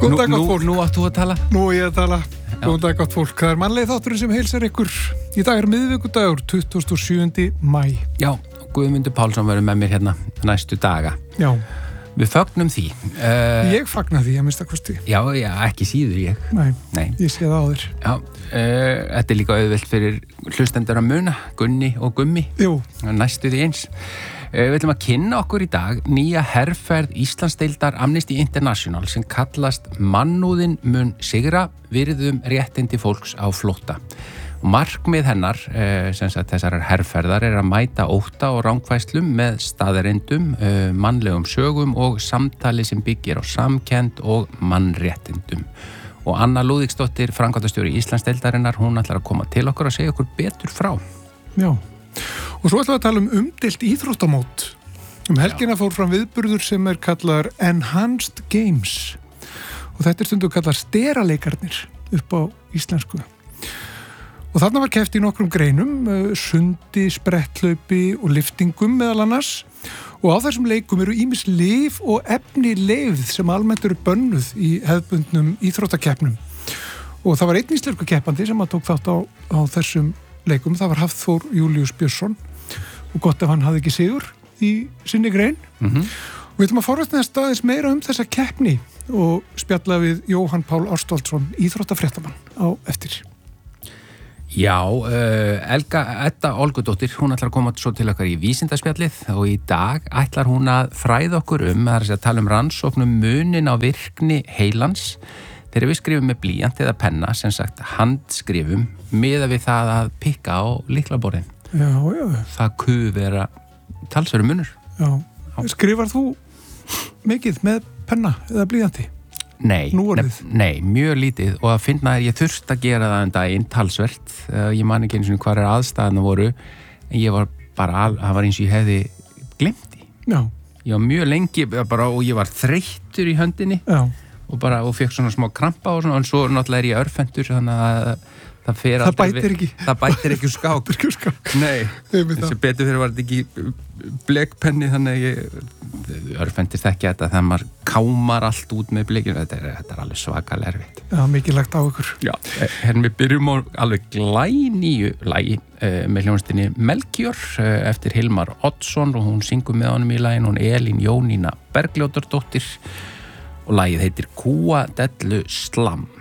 Góðan dag, gott fólk. Nú átt þú að tala? Nú ég að tala. Góðan dag, gott fólk. Það mannlegi þátturinn sem heilsar ykkur. Í dag miðvikudagur, 27. maí. Já, Guðmundur Pálsson verður með mér hérna næstu daga. Já. Við fögnum því. Ég fagna því, að minnsta kosti. Já, ekki síður ég. Nei. Ég sé það á þér. Já, þetta líka auðvelt fyrir hlustendur að muna, Gunni og Gummi. Jú. Næstu því eins. Við ætlum að kynna okkur í dag nýja herferð Íslandsdeildar Amnesty International sem kallast Mannúðin mun sigra, virðum réttindi fólks á flótta. Og markmið hennar, sem sagt þessarar herferðar, að mæta ótta og rangfærslum með staðreyndum, mannlegum sögum og samtali sem byggir á samkennd og mannréttindum. Og Anna Lúðvíksdóttir, framkvæmdastjóri Íslandsdeildarinnar, hún ætlar að koma til okkur og segja okkur betur frá. Já. Og svo ætlum við að tala umdeilt íþróttamót. Helgina fór fram viðburður sem kallaður Enhanced Games. Og þetta stundum kallar steraleikarnir upp á íslensku. Og þarna var keppt í nokkrum greinum, sundi, spretthlaupi og liftingum meðal annars. Og á þessum leikum eru ýmis lyf og efni leyfð sem almennt eru bönnuð í hefðbundnum íþróttakeppnum. Og það var einn íslensku keppandi sem tók þátt á þessum leikum. Það var Hafþór Júlíus Björnsson og gott ef hann hafði ekki sigur í sinni grein. Og við ætlum að forvitnast aðeins meira þessa keppni og spjalla við Jóhann Pál Ástvaldsson, íþróttafréttamann á eftir. Já, Edda Olgudóttir, hún ætlar að koma svo til okkar í vísindaspjallið og í dag ætlar hún að fræða okkur að tala rannsóknum munin á virkni heilans þegar við skrifum með blýant eða penna, sem sagt handskrifum, miðað við það að pikka á lyklaborðin. Já. Það kuð vera talsverður munur. Já. Skrifar þú mikið með penna eða blýanti? Nei, mjög lítið og að finna að ég þurft að gera það daginn talsvert. Ég man ekki eins og hvað aðstæðana voru, en ég var bara, það var eins og ég hefði glemt í. Já. Ég var mjög lengi bara, og ég var þreyttur í höndinni. Já. Og fekk svona smá krampa og svona, en svo náttúrulega ég örfendur, þannig að það bætir ekki. Það bætir ekki úr skák. Nei, þessi betur fyrir var þetta ekki blekpenni, þannig að ég örfendist ekki þetta þegar maður kámar allt út með blekinu. Þetta er alveg svakalega erfitt. Já, mikið lagt á ykkur. Já, hérna við byrjum á alveg glænýju lagi með hljómsveitinni Melkjör eftir Hilmar Oddsson og hún syngur með honum í laginu, hún Elín Jónína Bergljótardóttir og lagið heitir Kúadellu Slam.